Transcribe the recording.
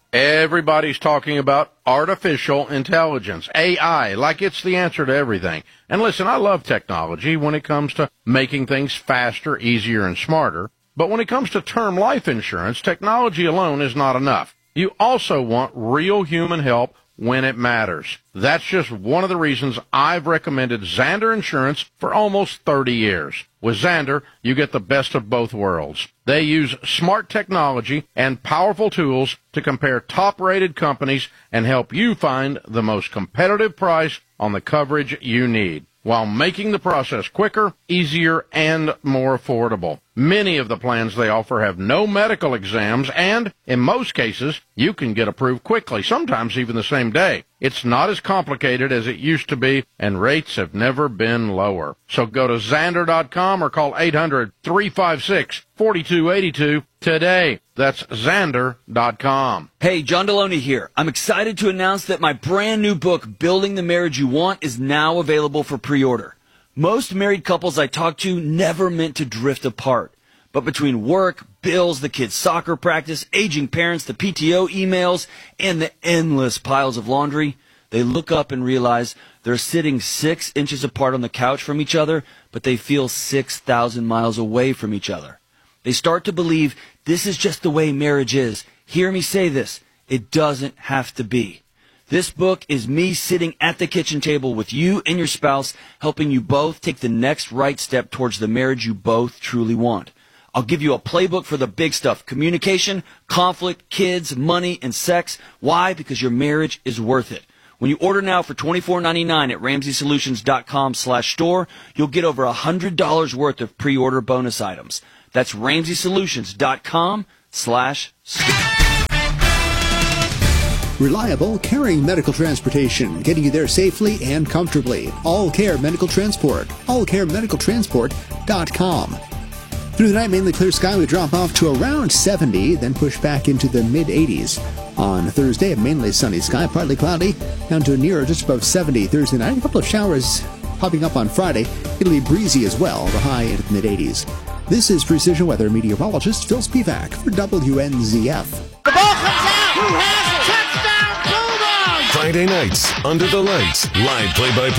Everybody's talking about artificial intelligence, AI, like it's the answer to everything. And listen, I love technology when it comes to making things faster, easier, and smarter. But when it comes to term life insurance, technology alone is not enough. You also want real human help when it matters. That's just one of the reasons I've recommended Zander Insurance for almost 30 years. With Zander, you get the best of both worlds. They use smart technology and powerful tools to compare top-rated companies and help you find the most competitive price on the coverage you need, while making the process quicker, easier, and more affordable. Many of the plans they offer have no medical exams, and in most cases, you can get approved quickly, sometimes even the same day. It's not as complicated as it used to be, and rates have never been lower. So go to Zander.com or call 800-356-4282 today. That's Zander.com. Hey, John Deloney here. I'm excited to announce that my brand new book, Building the Marriage You Want, is now available for pre-order. Most married couples I talk to never meant to drift apart. But between work, bills, the kids' soccer practice, aging parents, the PTO emails, and the endless piles of laundry, they look up and realize they're sitting 6 inches apart on the couch from each other, but they feel 6,000 miles away from each other. They start to believe this is just the way marriage is. Hear me say this. It doesn't have to be. This book is me sitting at the kitchen table with you and your spouse, helping you both take the next right step towards the marriage you both truly want. I'll give you a playbook for the big stuff: communication, conflict, kids, money, and sex. Why? Because your marriage is worth it. When you order now for $24.99 at RamseySolutions.com/store, you'll get over $100 worth of pre-order bonus items. That's RamseySolutions.com/store. Reliable, caring medical transportation, getting you there safely and comfortably. All Care Medical Transport. AllCareMedicalTransport.com. Through the night, mainly clear sky, we drop off to around 70, then push back into the mid-80s. On Thursday, a mainly sunny sky, partly cloudy, down to near just above 70 Thursday night. A couple of showers popping up on Friday. It'll be breezy as well, the high into the mid-80s. This is Precision Weather meteorologist Phil Spivak for WNZF. The ball comes out! Who has it? Touchdown, Bulldogs! Friday nights, Under the Lights, live play-by-play